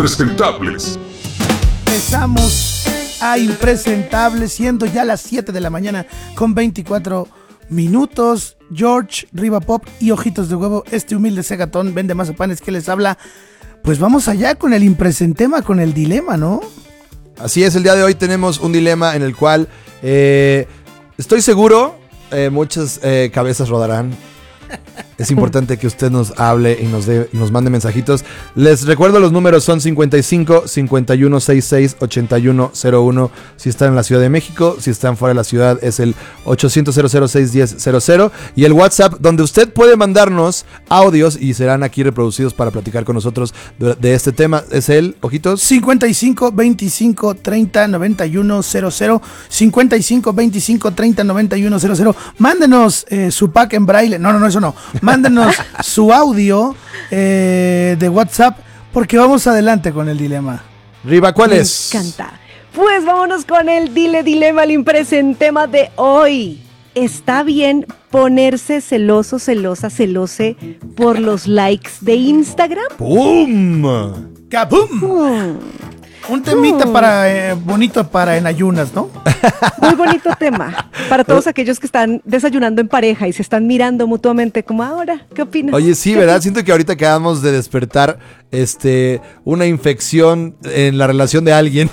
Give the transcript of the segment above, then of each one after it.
Impresentables. Empezamos a Impresentables, siendo ya las 7 de la mañana con 24 minutos. George, Riva Pop y Ojitos de Huevo, este humilde cegatón vende mazapanes que les habla. Pues vamos allá con el impresentema, con el dilema, ¿no? Así es, el día de hoy tenemos un dilema en el cual estoy seguro muchas cabezas rodarán. Es importante que usted nos hable y nos mande mensajitos. Les recuerdo, los números son 55 51 66 8101 si están en la Ciudad de México. Si están fuera de la ciudad es el 800 610 00. Y el WhatsApp, donde usted puede mandarnos audios y serán aquí reproducidos para platicar con nosotros de este tema, es el, ojitos, 55 25 30 91 00. 55 25 30 91 00. Mándenos su pack en braille. No, eso no. Mándenos su audio de WhatsApp, porque vamos adelante con el dilema. Riva, ¿cuál es? Me encanta. Pues vámonos con el dilema, el impresentema de hoy. ¿Está bien ponerse celoso, celosa, celose por los likes de Instagram? ¡Pum! ¡Kabum! Un temita para bonito para en ayunas, ¿no? Muy bonito tema. Para todos aquellos que están desayunando en pareja y se están mirando mutuamente, como ahora, ¿qué opinas? Oye, sí, ¿verdad? Siento que ahorita acabamos de despertar una infección en la relación de alguien.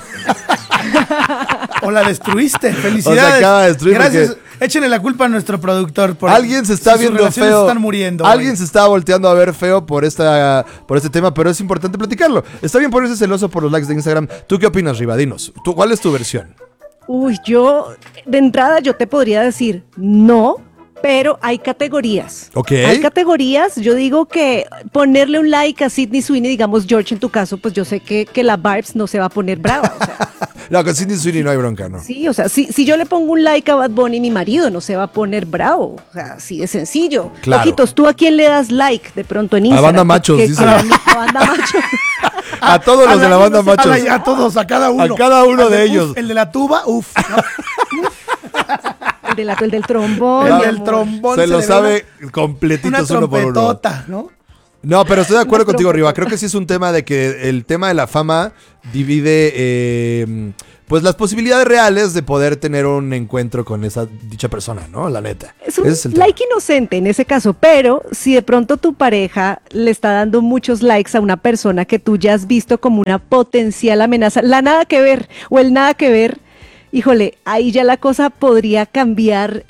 O la destruiste. Felicidades. O se acaba de destruir. Gracias. Échenle la culpa a nuestro productor. Alguien se está viendo feo. Se están muriendo. Alguien se está volteando a ver feo por este tema, pero es importante platicarlo. Está bien ponerse celoso por los likes de Instagram. ¿Tú qué opinas, Riva? Dinos, ¿cuál es tu versión? Uy, de entrada yo te podría decir no, pero hay categorías. Ok. Hay categorías. Yo digo que ponerle un like a Sydney Sweeney, digamos George en tu caso, pues yo sé que la Barbs no se va a poner brava. O sea. No, con Sydney Sweeney no hay bronca, ¿no? Sí, o sea, si yo le pongo un like a Bad Bunny, mi marido no se va a poner bravo. O sea, así de sencillo. Claro. Ojitos, ¿tú a quién le das like de pronto en Instagram? A Banda Machos, dice. A Banda Machos. A todos los de la Banda Machos. A todos, a cada uno. A cada uno de ellos. El de la tuba, ¿no? El del trombón. El del trombón. Se lo sabe completito uno por uno. ¿No? No, pero estoy de acuerdo contigo, Riva. Creo que sí es un tema de que el tema de la fama divide pues las posibilidades reales de poder tener un encuentro con esa dicha persona, ¿no? La neta. Es un like inocente en ese caso, pero si de pronto tu pareja le está dando muchos likes a una persona que tú ya has visto como una potencial amenaza, la nada que ver o el nada que ver, híjole, ahí ya la cosa podría cambiar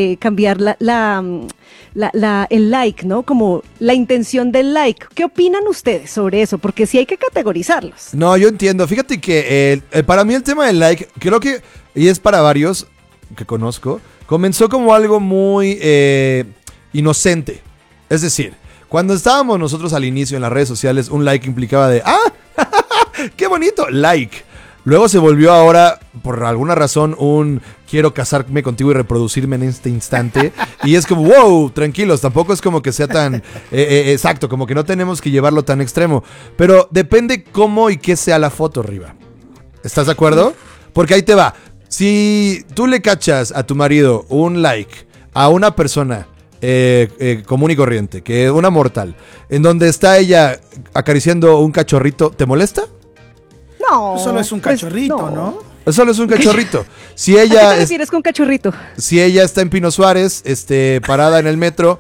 el like, ¿no? Como la intención del like. ¿Qué opinan ustedes sobre eso? Porque sí hay que categorizarlos. No, yo entiendo. Fíjate que para mí el tema del like, creo que, y es para varios que conozco, comenzó como algo muy inocente. Es decir, cuando estábamos nosotros al inicio en las redes sociales, un like implicaba de ¡qué bonito! Like. Luego se volvió ahora, por alguna razón, quiero casarme contigo y reproducirme en este instante. Y es como, wow, tranquilos, tampoco es como que sea tan exacto, como que no tenemos que llevarlo tan extremo. Pero depende cómo y qué sea la foto, Riva. ¿Estás de acuerdo? Porque ahí te va. Si tú le cachas a tu marido un like a una persona común y corriente, que es una mortal, en donde está ella acariciando un cachorrito, ¿te molesta? No. Solo es un cachorrito, ¿no? Solo es un cachorrito. Si ella ¿a qué te refieres con cachorrito? Si ella está en Pino Suárez, parada en el metro,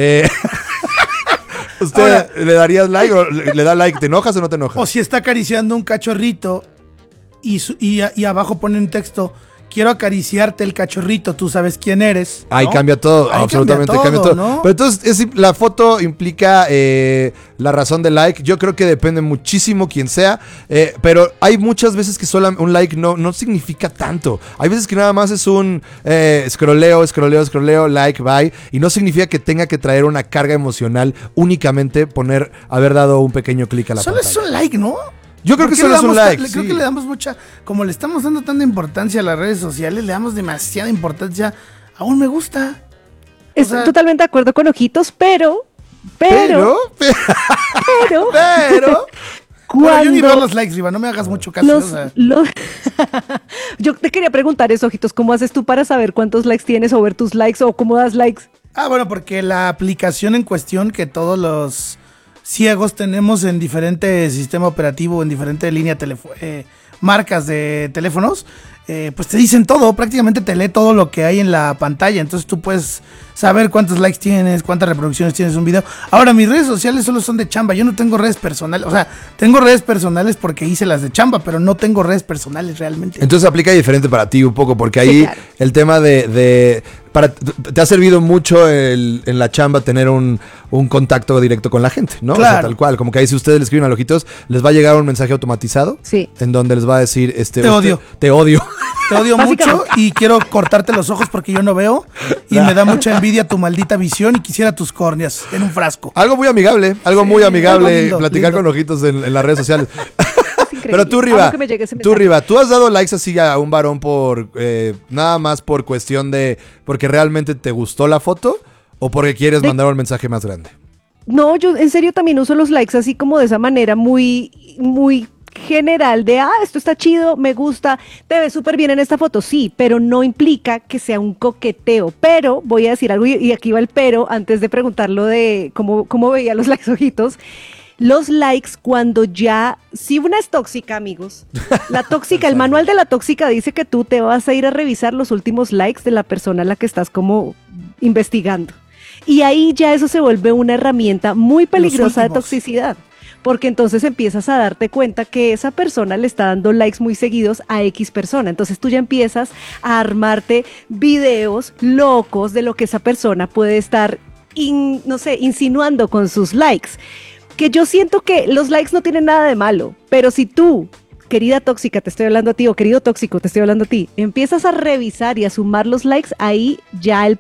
¿usted ahora, le darías like o le da like? ¿Te enojas o no te enojas? O si está acariciando un cachorrito y abajo pone un texto: quiero acariciarte el cachorrito, tú sabes quién eres, ¿no? Ahí cambia todo, ahí absolutamente cambia todo, ¿no? Pero entonces la foto implica la razón del like. Yo creo que depende muchísimo quién sea, pero hay muchas veces que solo un like no significa tanto. Hay veces que nada más es un scrolleo, like, bye, y no significa que tenga que traer una carga emocional únicamente haber dado un pequeño clic a la pantalla. Solo es un like, ¿no? Yo creo que solo es un like. Creo que le damos mucha, como le estamos dando tanta importancia a las redes sociales, le damos demasiada importancia a un me gusta. Estoy totalmente de acuerdo con Ojitos, pero Yo ni veo los likes, Riva, no me hagas mucho caso. Yo te quería preguntar eso, Ojitos, ¿cómo haces tú para saber cuántos likes tienes o ver tus likes o cómo das likes? Bueno, porque la aplicación en cuestión que todos ciegos tenemos en diferente sistema operativo, en diferente línea marcas de teléfonos, pues te dicen todo, prácticamente te lee todo lo que hay en la pantalla, entonces tú puedes saber cuántos likes tienes, cuántas reproducciones tienes en un video. Ahora, mis redes sociales solo son de chamba, yo no tengo redes personales, o sea, tengo redes personales porque hice las de chamba, pero no tengo redes personales realmente. Entonces aplica diferente para ti un poco, porque ahí Sí, claro. el tema te ha servido mucho en la chamba tener un contacto directo con la gente, ¿no? Claro. O sea, tal cual, como que ahí si ustedes le escriben a Ojitos, les va a llegar un mensaje automatizado. Sí. En donde les va a decir, Te odio. Te odio. Te odio mucho Básicamente. y quiero cortarte los ojos porque yo no veo y me da mucha envidia tu maldita visión y quisiera tus córneas en un frasco. Algo muy amigable, algo lindo, platicar lindo. con Ojitos en las redes sociales. Es increíble. Pero tú, Amo Riva, que me llegue ese mensaje. ¿tú has dado likes así a un varón por nada más por cuestión de porque realmente te gustó la foto o porque quieres mandar un mensaje más grande? No, yo en serio también uso los likes así como de esa manera muy general de, esto está chido, me gusta, te ves súper bien en esta foto, sí, pero no implica que sea un coqueteo. Pero voy a decir algo, y aquí va el pero, antes de preguntarlo de cómo veía los likes Ojitos. Los likes cuando ya, si una es tóxica, amigos, la tóxica, el manual de la tóxica dice que tú te vas a ir a revisar los últimos likes de la persona a la que estás como investigando. Y ahí ya eso se vuelve una herramienta muy peligrosa de últimos. toxicidad. Porque entonces empiezas a darte cuenta que esa persona le está dando likes muy seguidos a X persona. Entonces tú ya empiezas a armarte videos locos de lo que esa persona puede estar, insinuando con sus likes. Que yo siento que los likes no tienen nada de malo, pero si tú, querida tóxica, te estoy hablando a ti, o querido tóxico, te estoy hablando a ti, empiezas a revisar y a sumar los likes, ahí ya hay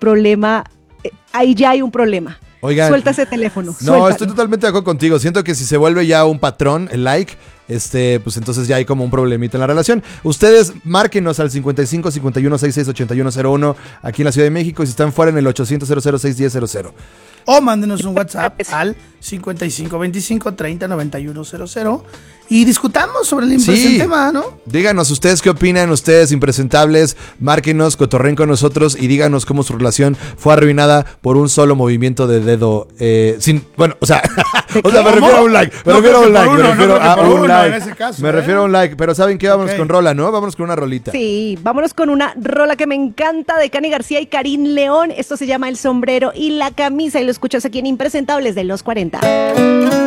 un problema. Oigan, Suelta ese teléfono. no, suéltalo. estoy totalmente de acuerdo contigo. Siento que si se vuelve ya un patrón, el like, pues entonces ya hay como un problemita en la relación. Ustedes márquenos al 55 51 66 81 01 aquí en la Ciudad de México y si están fuera en el 800 610 00. O mándenos un WhatsApp al 55 25 30 91 00 y discutamos sobre el impresente tema, ¿no? Díganos ustedes qué opinan, ustedes impresentables, márquenos, cotorren con nosotros y díganos cómo su relación fue arruinada por un solo movimiento de dedo. Me refiero a un like, me refiero a un like. Me refiero a un like, pero ¿saben qué? Vámonos con rola, ¿no? Vámonos con una rolita. Sí, vámonos con una rola que me encanta de Cani García y Karim León. Esto se llama El Sombrero y la Camisa y lo escuchas aquí en Impresentables de los 40.